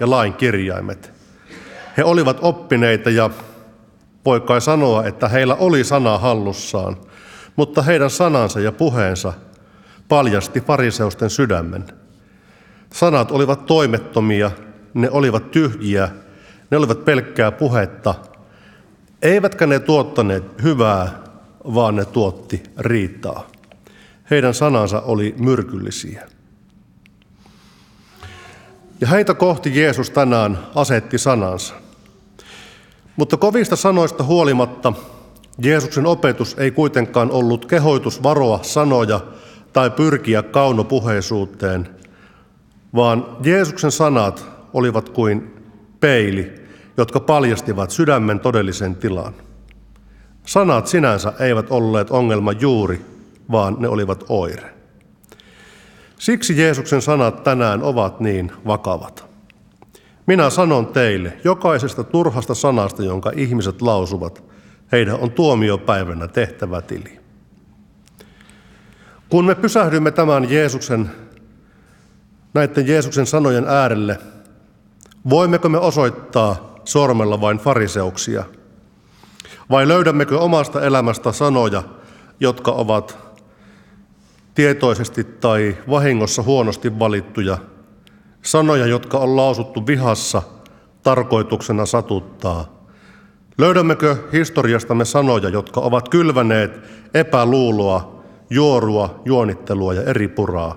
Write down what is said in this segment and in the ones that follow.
ja lain kirjaimet. He olivat oppineita ja voi kai sanoa, että heillä oli sana hallussaan, mutta heidän sanansa ja puheensa paljasti fariseusten sydämen. Sanat olivat toimettomia, ne olivat tyhjiä, ne olivat pelkkää puhetta, eivätkä ne tuottaneet hyvää, vaan ne tuotti riitaa. Heidän sanansa oli myrkyllisiä. Ja heitä kohti Jeesus tänään asetti sanansa. Mutta kovista sanoista huolimatta Jeesuksen opetus ei kuitenkaan ollut kehoitus varoa sanoja tai pyrkiä kaunopuheisuuteen, vaan Jeesuksen sanat olivat kuin peili, jotka paljastivat sydämen todellisen tilan. Sanat sinänsä eivät olleet ongelma juuri, vaan ne olivat oire. Siksi Jeesuksen sanat tänään ovat niin vakavat. Minä sanon teille, jokaisesta turhasta sanasta, jonka ihmiset lausuvat, heidän on tuomiopäivänä tehtävä tili. Kun me pysähdymme näiden Jeesuksen sanojen äärelle, voimmeko me osoittaa sormella vain fariseuksia? Vai löydämmekö omasta elämästä sanoja, jotka ovat tietoisesti tai vahingossa huonosti valittuja, sanoja, jotka on lausuttu vihassa tarkoituksena satuttaa? Löydämmekö historiastamme sanoja, jotka ovat kylväneet epäluuloa, juorua, juonittelua ja eripuraa?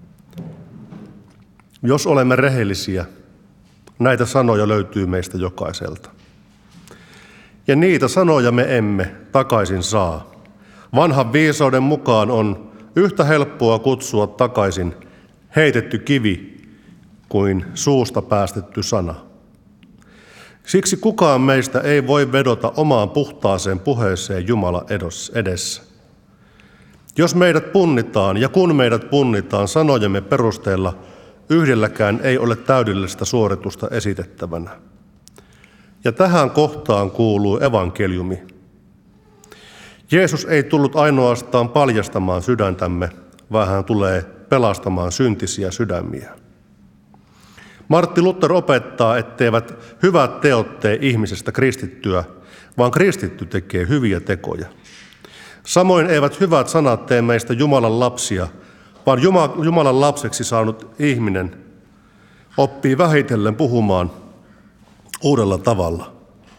Jos olemme rehellisiä, näitä sanoja löytyy meistä jokaiselta. Ja niitä sanoja me emme takaisin saa. Vanhan viisauden mukaan on yhtä helppoa kutsua takaisin heitetty kivi kuin suusta päästetty sana. Siksi kukaan meistä ei voi vedota omaan puhtaaseen puheeseen Jumala edessä. Jos meidät punnitaan ja kun meidät punnitaan sanojemme perusteella, yhdelläkään ei ole täydellistä suoritusta esitettävänä. Ja tähän kohtaan kuuluu evankeliumi. Jeesus ei tullut ainoastaan paljastamaan sydäntämme, vaan hän tulee pelastamaan syntisiä sydämiä. Martti Luther opettaa, etteivät hyvät teot tee ihmisestä kristittyä, vaan kristitty tekee hyviä tekoja. Samoin eivät hyvät sanat tee meistä Jumalan lapsia, vaan Jumalan lapseksi saanut ihminen oppii vähitellen puhumaan uudella tavalla.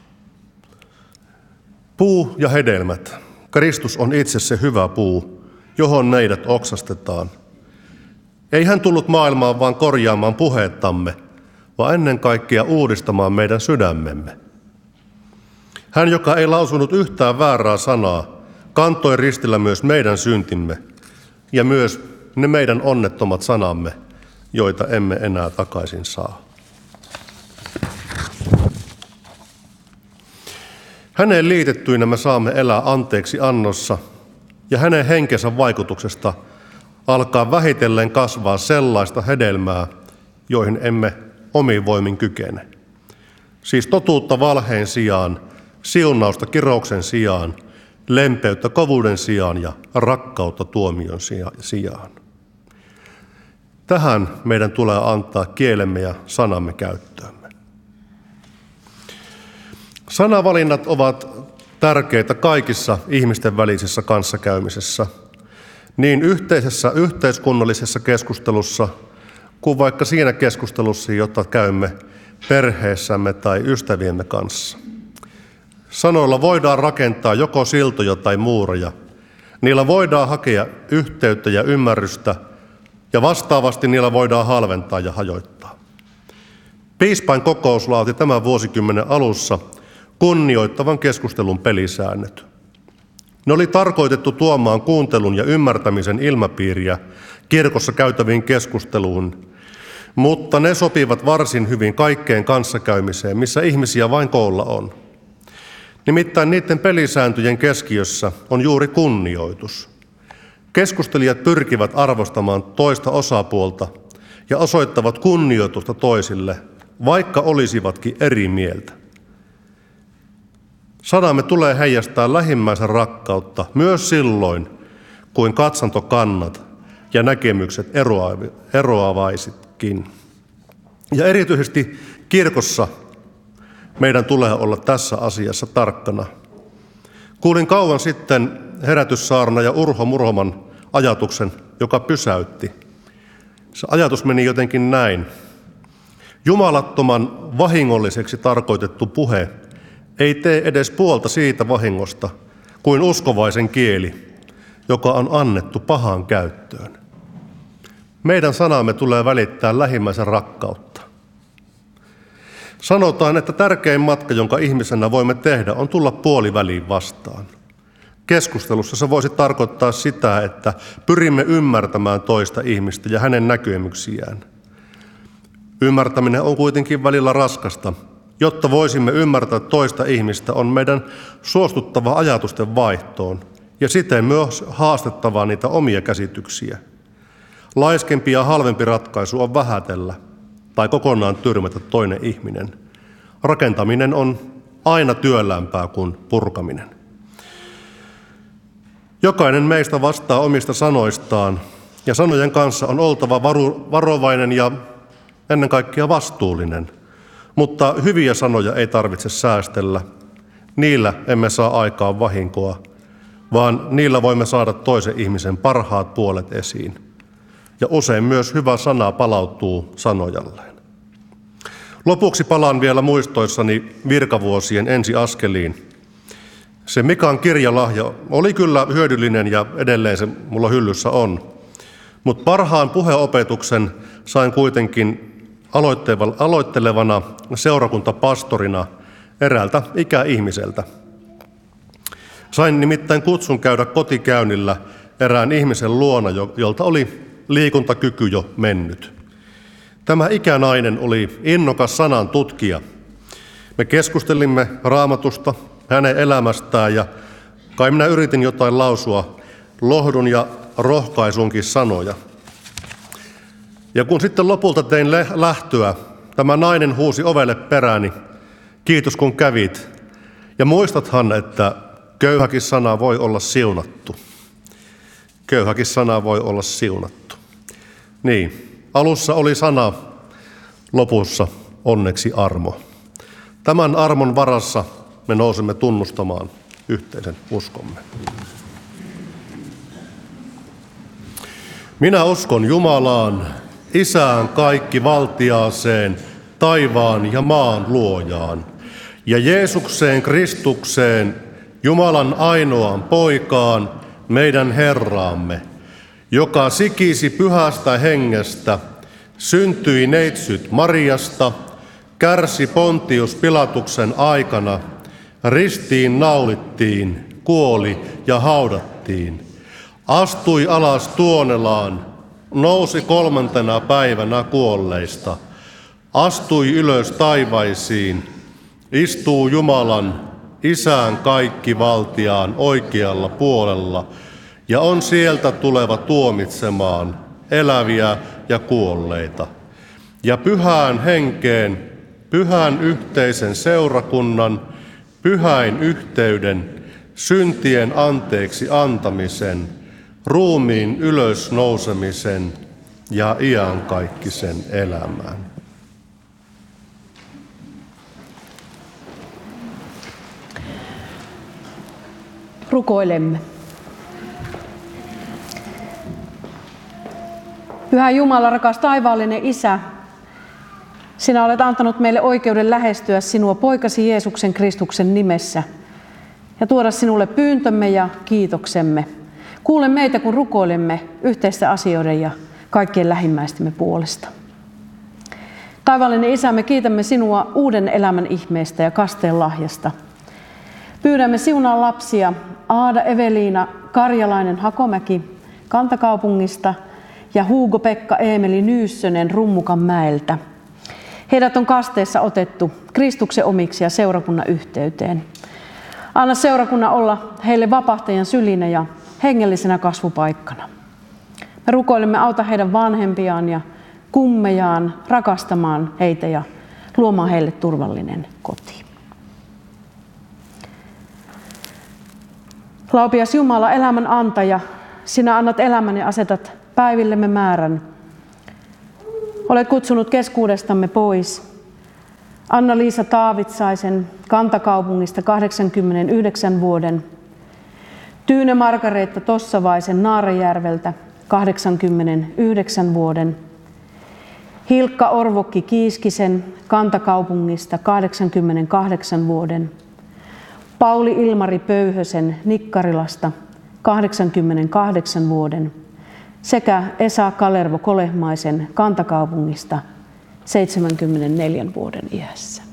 Puu ja hedelmät. Kristus on itse se hyvä puu, johon meidät oksastetaan. Ei hän tullut maailmaan vaan korjaamaan puheettamme, vaan ennen kaikkea uudistamaan meidän sydämemme. Hän, joka ei lausunut yhtään väärää sanaa, kantoi ristillä myös meidän syntimme ja myös ne meidän onnettomat sanamme, joita emme enää takaisin saa. Häneen liitettyinä me saamme elää anteeksi annossa ja hänen henkensä vaikutuksesta alkaa vähitellen kasvaa sellaista hedelmää, joihin emme omin voimin kykene. Siis totuutta valheen sijaan, siunausta kirouksen sijaan, lempeyttä kovuuden sijaan ja rakkautta tuomion sijaan. Tähän meidän tulee antaa kielemme ja sanamme käyttöömme. Sanavalinnat ovat tärkeitä kaikissa ihmisten välisessä kanssakäymisessä, niin yhteisessä yhteiskunnallisessa keskustelussa kuin vaikka siinä keskustelussa, jota käymme perheessämme tai ystäviemme kanssa. Sanoilla voidaan rakentaa joko siltoja tai muureja. Niillä voidaan hakea yhteyttä ja ymmärrystä, ja vastaavasti niillä voidaan halventaa ja hajoittaa. Piispain kokous laati tämän vuosikymmenen alussa kunnioittavan keskustelun pelisäännöt. Ne oli tarkoitettu tuomaan kuuntelun ja ymmärtämisen ilmapiiriä kirkossa käytäviin keskusteluun, mutta ne sopivat varsin hyvin kaikkeen kanssakäymiseen, missä ihmisiä vain koolla on. Nimittäin niiden pelisääntöjen keskiössä on juuri kunnioitus. Keskustelijat pyrkivät arvostamaan toista osapuolta ja osoittavat kunnioitusta toisille, vaikka olisivatkin eri mieltä. Sanamme tulee heijastaa lähimmäisen rakkautta myös silloin, kuin katsantokannat ja näkemykset eroavaisitkin. Ja erityisesti Kirkossa meidän tulee olla tässä asiassa tarkkana. Kuulin kauan sitten herätyssaarnaaja Urho Murhoman ajatuksen, joka pysäytti. Se ajatus meni jotenkin näin. Jumalattoman vahingolliseksi tarkoitettu puhe ei tee edes puolta siitä vahingosta kuin uskovaisen kieli, joka on annettu pahaan käyttöön. Meidän sanamme tulee välittää lähimmäisen rakkautta. Sanotaan, että tärkein matka, jonka ihmisenä voimme tehdä, on tulla puoliväliin vastaan. Keskustelussa se voisi tarkoittaa sitä, että pyrimme ymmärtämään toista ihmistä ja hänen näkemyksiään. Ymmärtäminen on kuitenkin välillä raskasta. Jotta voisimme ymmärtää toista ihmistä, on meidän suostuttava ajatusten vaihtoon ja siten myös haastettava niitä omia käsityksiä. Laiskempi ja halvempi ratkaisu on vähätellä tai kokonaan tyrmätä toinen ihminen. Rakentaminen on aina työlämpää kuin purkaminen. Jokainen meistä vastaa omista sanoistaan ja sanojen kanssa on oltava varovainen ja ennen kaikkea vastuullinen. Mutta hyviä sanoja ei tarvitse säästellä. Niillä emme saa aikaan vahinkoa, vaan niillä voimme saada toisen ihmisen parhaat puolet esiin. Ja usein myös hyvä sana palautuu sanojalleen. Lopuksi palaan vielä muistoissani virkavuosien ensiaskeliin. Se Mikan kirjalahja oli kyllä hyödyllinen ja edelleen se mulla hyllyssä on. Mutta parhaan puheopetuksen sain kuitenkin aloittelevana seurakuntapastorina eräältä ikäihmiseltä. Sain nimittäin kutsun käydä kotikäynnillä erään ihmisen luona, jolta oli liikuntakyky jo mennyt. Tämä ikänainen oli innokas sanan tutkija. Me keskustelimme Raamatusta, hänen elämästään ja kai minä yritin jotain lausua lohdun ja rohkaisunkin sanoja. Ja kun sitten lopulta tein lähtöä, tämä nainen huusi ovelle perääni, kiitos kun kävit. Ja muistathan, että köyhäkin sana voi olla siunattu. Köyhäkin sana voi olla siunattu. Niin, alussa oli sana, lopussa onneksi armo. Tämän armon varassa me nousemme tunnustamaan yhteisen uskomme. Minä uskon Jumalaan, Isään kaikki valtiaaseen, taivaan ja maan luojaan, ja Jeesukseen Kristukseen, Jumalan ainoaan poikaan, meidän Herraamme, joka sikisi pyhästä hengestä, syntyi neitsyt Mariasta, kärsi Pontius Pilatuksen aikana, ristiin naulittiin, kuoli ja haudattiin, astui alas Tuonelaan, nousi 3. päivänä kuolleista, astui ylös taivaisiin, istuu Jumalan, Isään kaikki valtiaan oikealla puolella ja on sieltä tuleva tuomitsemaan eläviä ja kuolleita. Ja pyhään henkeen, pyhän yhteisen seurakunnan, pyhäin yhteyden, syntien anteeksi antamisen, ruumiin ylösnousemisen ja iankaikkisen elämään. Rukoilemme. Pyhä Jumala, rakas taivaallinen Isä, sinä olet antanut meille oikeuden lähestyä sinua poikasi Jeesuksen Kristuksen nimessä ja tuoda sinulle pyyntömme ja kiitoksemme. Kuule meitä, kun rukoilemme yhteisten asioiden ja kaikkien lähimmäistemme puolesta. Taivaallinen Isä, me kiitämme sinua uuden elämän ihmeestä ja kasteen lahjasta. Pyydämme siunaa lapsia Aada Eveliina Karjalainen Hakomäki Kantakaupungista ja Hugo-Pekka Eemeli Nyyssönen Rummukanmäeltä. Heidät on kasteessa otettu Kristuksen omiksi ja seurakunnan yhteyteen. Anna seurakunnan olla heille vapahtajan sylinä ja hengellisenä kasvupaikkana. Me rukoilemme, auta heidän vanhempiaan ja kummejaan rakastamaan heitä ja luomaan heille turvallinen koti. Laupias Jumala, elämän antaja, sinä annat elämän ja asetat päivillemme määrän. Olet kutsunut keskuudestamme pois Anna-Liisa Taavitsaisen Kantakaupungista 89 vuoden, Tyyne Margareetta Tossavaisen Naarajärveltä 89 vuoden, Hilkka Orvokki Kiiskisen Kantakaupungista 88 vuoden, Pauli Ilmari Pöyhösen Nikkarilasta 88 vuoden sekä Esa Kalervo Kolehmaisen Kantakaupungista 74 vuoden iässä.